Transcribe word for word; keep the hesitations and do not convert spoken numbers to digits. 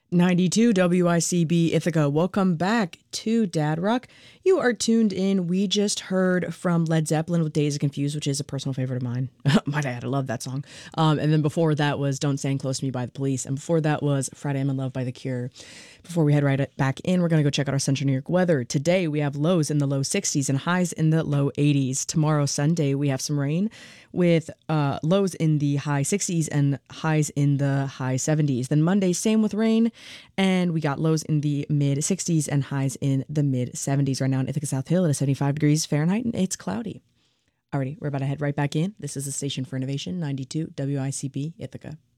ninety-two W I C B Ithaca. Welcome back to Dad Rock. You are tuned in. We just heard from Led Zeppelin with Days of Confused, which is a personal favorite of mine. My dad, I love that song. Um, and then before that was Don't Stand Close to Me by The Police. And before that was Friday I'm in Love by The Cure. Before we head right back in, we're going to go check out our Central New York weather. Today we have lows in the low sixties and highs in the low eighties. Tomorrow, Sunday, we have some rain with uh, lows in the high sixties and highs in the high seventies. Then Monday, same with rain. And we got lows in the mid sixties and highs in the mid seventies. Right now in Ithaca South Hill at seventy-five degrees Fahrenheit, and it's cloudy. Alrighty, we're about to head right back in. This is the Station for Innovation, ninety-two W I C B Ithaca.